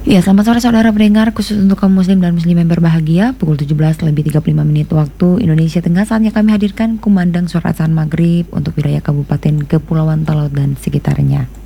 Ya, selamat sore saudara pendengar, khusus untuk kaum muslim dan muslim yang berbahagia. Pukul 17:35 waktu Indonesia Tengah, saatnya kami hadirkan kumandang suara azan maghrib untuk wilayah Kabupaten Kepulauan Talaut dan sekitarnya.